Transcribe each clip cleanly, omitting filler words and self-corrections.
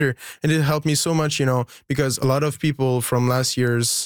and it helped me so much, because a lot of people from last year's,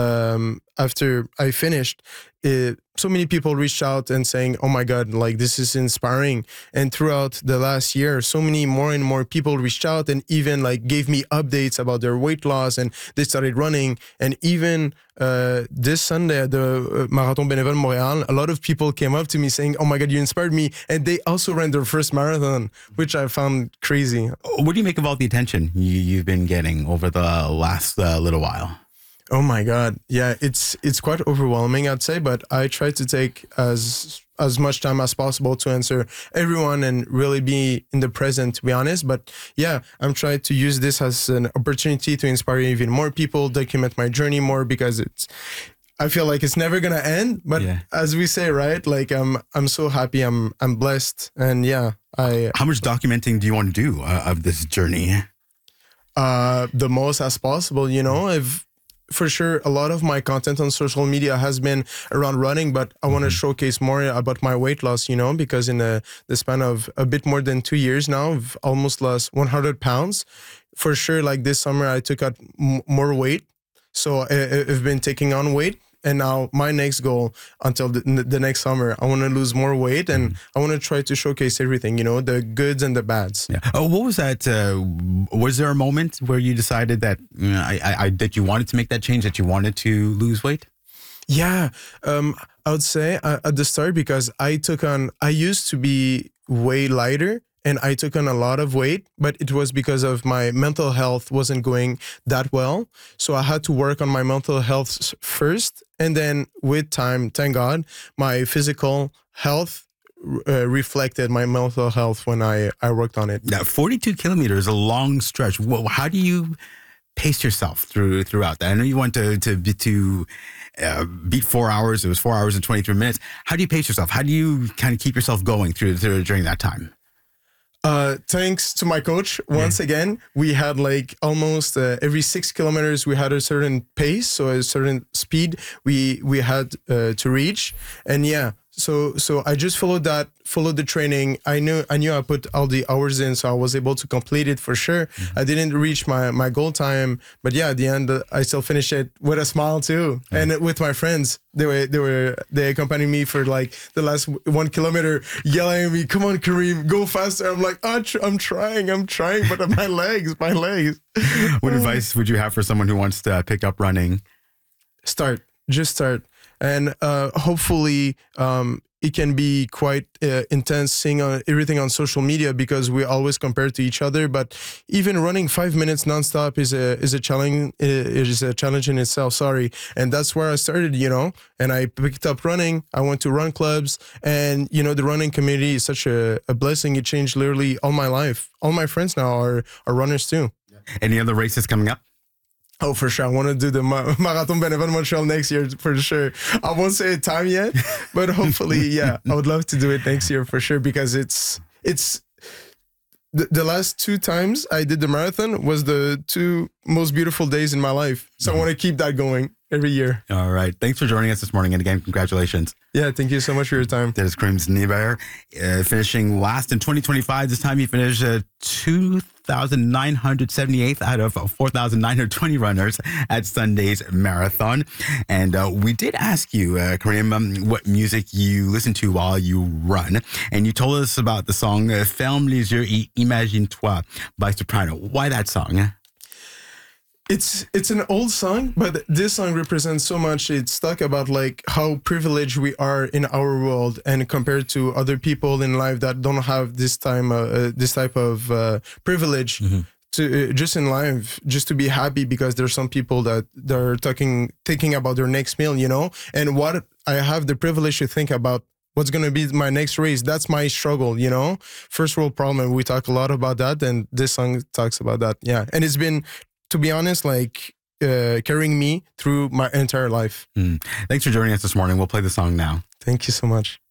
after I finished, so many people reached out and saying, oh my God, like this is inspiring. And throughout the last year, so many more and more people reached out and even like gave me updates about their weight loss, and they started running. And even this Sunday at the Marathon Bénévole Montréal, a lot of people came up to me saying, oh my God, you inspired me. And they also ran their first marathon, which I found crazy. What do you make of all the attention you've been getting over the last little while? Oh my God. Yeah, it's quite overwhelming, I'd say, but I try to take as much time as possible to answer everyone and really be in the present, to be honest. But yeah, I'm trying to use this as an opportunity to inspire even more people, document my journey more, because I feel like it's never gonna end. But as we say, right? Like I'm so happy, I'm blessed, and yeah, How much documenting do you want to do of this journey? The most as possible, For sure, a lot of my content on social media has been around running, but I want to showcase more about my weight loss, because in the span of a bit more than 2 years now, I've almost lost 100 pounds. For sure, like this summer, I took out more weight. So I've been taking on weight. And now my next goal until the next summer, I want to lose more weight, and I want to try to showcase everything, the goods and the bads. Yeah. Oh, what was that? Was there a moment where you decided that that you wanted to make that change, that you wanted to lose weight? Yeah, I would say at the start, because I used to be way lighter. And I took on a lot of weight, but it was because of my mental health wasn't going that well. So I had to work on my mental health first. And then with time, thank God, my physical health reflected my mental health when I worked on it. Yeah, 42 kilometers, a long stretch. How do you pace yourself throughout that? I know you want to beat 4 hours. It was 4 hours and 23 minutes. How do you pace yourself? How do you kind of keep yourself going during that time? Thanks to my coach, once again, we had like almost every 6 kilometers, we had a certain pace, so a certain speed we had to reach. And yeah, so I just followed the training. I knew I put all the hours in, so I was able to complete it for sure. I didn't reach my goal time, but yeah, at the end, I still finished it with a smile too. And with my friends, they accompanied me for like the last 1 kilometer, yelling at me, "Come on, Kareem, go faster!" I'm like, I'm trying, but my legs. What advice would you have for someone who wants to pick up running? Just start. And hopefully it can be quite intense seeing everything on social media, because we always compare to each other. But even running 5 minutes nonstop is a challenge. It is a challenge in itself. And that's where I started, And I picked up running. I went to run clubs, and the running community is such a blessing. It changed literally all my life. All my friends now are runners too. Any other races coming up? Oh, for sure. I want to do the Marathon Bénévole Montréal next year, for sure. I won't say a time yet, but hopefully, yeah, I would love to do it next year for sure, because it's the last 2 times I did the marathon was the 2 most beautiful days in my life. So I want to keep that going every year. All right. Thanks for joining us this morning. And again, congratulations. Yeah, thank you so much for your time. That is Kareem Znibar, finishing last in 2025. This time he finished 2,978th out of 4,920 runners at Sunday's marathon. And we did ask you, Kareem, what music you listen to while you run. And you told us about the song Ferme les yeux et imagine-toi by Soprano. Why that song? It's an old song, but this song represents so much. It's talk about like how privileged we are in our world, and compared to other people in life that don't have this type of privilege. To just in life, just to be happy, because there's some people that they're thinking about their next meal, and what I have the privilege to think about. What's going to be my next race? That's my struggle, First world problem. We talk a lot about that, and this song talks about that. Yeah, and it's been, to be honest, like carrying me through my entire life. Thanks for joining us this morning. We'll play the song now. Thank you so much.